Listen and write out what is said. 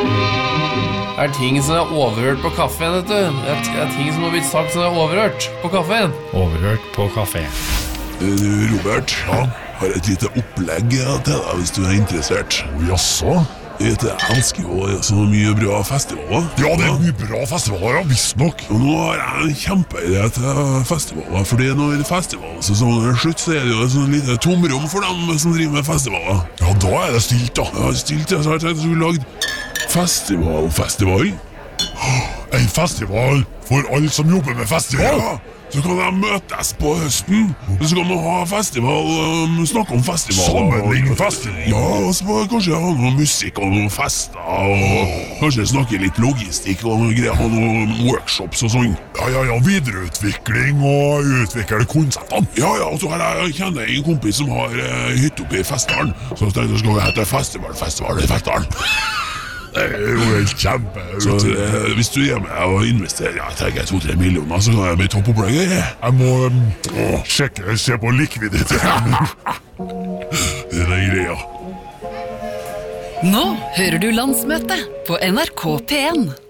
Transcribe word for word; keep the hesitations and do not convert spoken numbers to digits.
Er ting som er overhørt på kaffen, vet du. Det er ting som har blitt sagt som er overhørt på kaffen. Overhørt på kafé. Du, Robert, ja? Har et lite opplegg til deg hvis du er interessert. Jaså? Jeg elsker jo så mye bra festivaler. Ja, det er mye bra festivaler, ja, visst nok. Og nå har jeg en kjempeidé til festivaler, fordi når festivalsesongen er slutt, så er det jo et sånn lite tomrom for dem som driver med festivaler. Ja, da er det stilt, da. Ja, stilt, ja, så har jeg tenkt at vi lagd festivalfestival. En festival for alle som jobber med festival? Ja, så kan de møtes på høsten, og så kan de ha festival, um, snakke om festival. Sammenligne festival? Ja, og så kanskje ha noe musikk og noen fester, og kanskje snakke litt logistikk og noe greier, ha noen workshops og sånn. Ja, ja, ja, videreutvikling og utvikle konseptene. Ja, ja, og så har jeg kjenner en kompis som har uh, hytte oppe i Festivalen, så jeg tenkte jeg skal hete Festival, Festival i Festivalen. Det er jo helt kjempe. Så uh, hvis du er med og investerer, ja, tenker jeg to-tre millioner, så kan jeg bli toppopplegger. Jeg må um, sjekke, se på likviditeten. Det er greia. Nå hører du Landsmøte på N R K P en.